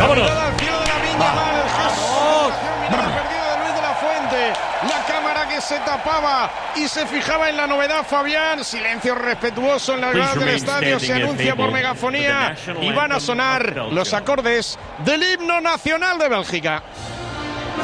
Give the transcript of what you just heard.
vámonos. Mirada al cielo de la Viña Mar. ¡Vamos! Mirada perdida de Luis de la Fuente. La cámara que se tapaba y se fijaba en la novedad, Fabián. Silencio respetuoso en las gradas del estadio. Se anuncia por megafonía y van a sonar los acordes del himno nacional de Bélgica.